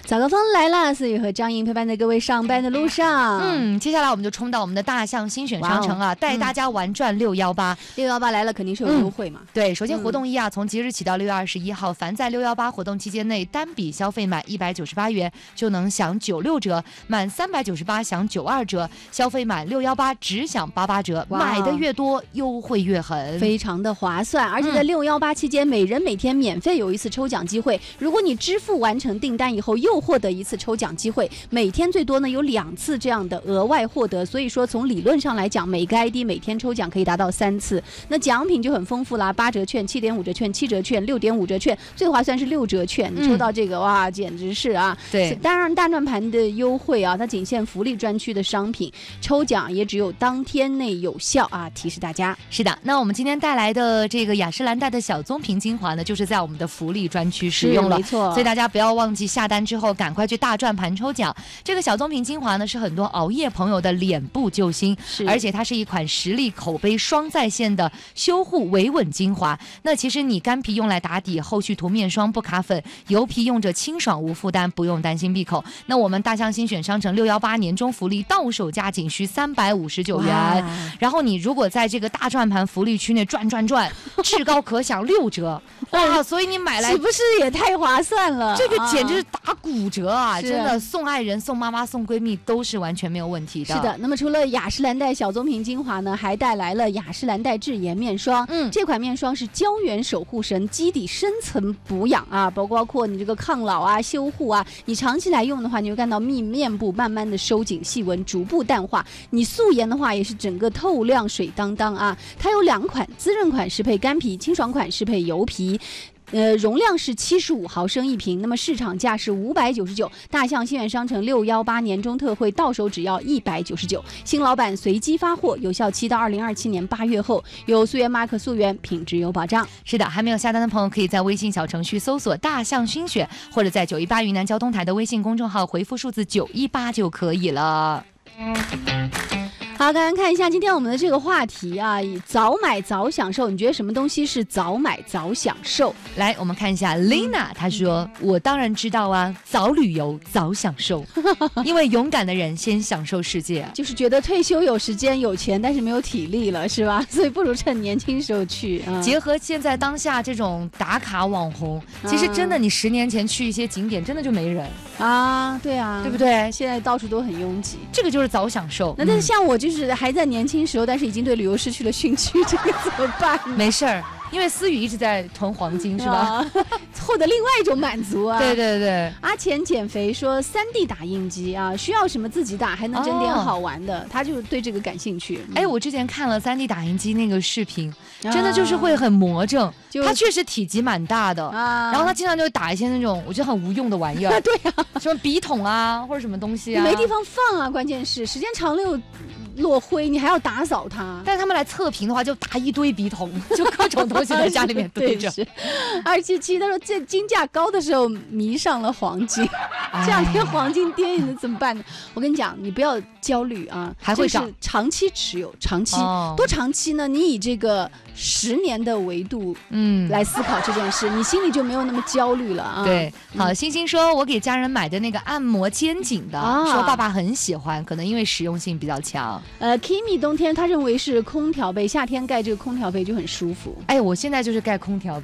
早高峰来了，思雨和张莹陪伴在各位上班的路上。 接下来我们就冲到我们的大象新选商城啊，带大家玩转618。618 来了肯定是有优惠嘛。 对，首先活动1啊，从即日起到6月21号，凡在618活动期间内单笔消费满198元就能享96折，满398享92折，消费满618只享88折，买的越多优惠越狠， 非常的划算。而且在618期间，每人每天免费有一次抽奖机会，如果你支付完成订单以后，又获得一次抽奖机会，每天最多呢有2次这样的额外获得。所以说从理论上来讲，每个 ID 每天抽奖可以达到3次，那奖品就很丰富啦，8折券、7.5折券、7折券、6.5折券，最划算是6折券。你抽到这个哇，简直是啊！ 对， 当然大转盘的优惠啊，它仅限福利专区的商品，抽奖也只有当天内有效啊，提示大家。 是的，那我们今天带来的这个雅诗兰黛的小棕瓶精华呢，就是在我们的福利专区使用了， 没错。 所以大家不要忘记下单之后赶快去大转盘抽奖。这个小棕瓶精华呢，是很多熬夜朋友的脸部救星，而且它是一款实力口碑双在线的修护维稳精华。那其实你干皮用来打底，后续涂面霜不卡粉，油皮用着清爽无负担，不用担心闭口。那我们大象新选商城618年终福利到手价仅需359元，然后你如果在这个大转盘福利区内转，至高可享6折，哇！所以你买来是不是也太划算了？ 这个简直是打骨折啊！真的，送爱人、送妈妈、送闺蜜都是完全没有问题的。 是的，那么除了雅诗兰黛小棕瓶精华呢，还带来了雅诗兰黛智妍面霜。这款面霜是胶原守护神，基底深层补养啊，包括你这个抗老啊、修护啊，你长期来用的话，你会看到面部慢慢的收紧细纹，逐步淡化。你素颜的话，也是整个透亮水当当啊。它有2款，滋润款适配干皮，清爽款适配油皮。容量是75毫升一瓶，那么市场价是599，大象新选商城618年终特惠到手只要199，新老板随机发货，有效期到2027年8月后，有溯源 mark 溯源，品质有保障。 是的，还没有下单的朋友可以在微信小程序搜索大象新选，或者在918云南交通台的微信公众号回复数字918就可以了。 好，刚刚看一下今天我们的这个话题啊，早买早享受，你觉得什么东西是早买早享受？ 来，我们看一下 Lina， 她说我当然知道啊，早旅游早享受，因为勇敢的人先享受世界啊。 就是觉得退休有时间有钱，但是没有体力了，是吧？所以不如趁年轻时候去。 结合现在当下这种打卡网红，其实真的你10年前去一些景点真的就没人啊，对啊， 对不对？ 现在到处都很拥挤， 这个就是早享受。 那但是像我就是还在年轻时候，但是已经对旅游失去了兴趣，这个怎么办？ 没事儿，因为思雨一直在囤黄金，是吧？ 获得另外一种满足啊！ 对对对。 阿钱减肥说3D 打印机啊，需要什么自己打，还能整点好玩的，他就对这个感兴趣。 我之前看了3D 打印机那个视频，真的就是会很魔怔。他确实体积蛮大的，然后他经常就会打一些那种我觉得很无用的玩意儿， 对啊， 什么笔筒啊或者什么东西啊， 没地方放啊，关键是时间长了又落灰，你还要打扫它。 但是他们来测评的话，就打一堆笔筒，就各种东西在家里面堆着。 277他说这金价高的时候迷上了黄金，这2天黄金跌，你怎么办呢？我跟你讲，你不要焦虑啊， 还会涨。 长期持有，长期多长期呢？你以这个10年的维度，来思考这件事，你心里就没有那么焦虑了啊。 对，好，星星说，我给家人买的那个按摩肩颈的，说爸爸很喜欢，可能因为实用性比较强。 Kimi 冬天他认为是空调被，夏天盖这个空调被就很舒服。 我现在就是盖空调被。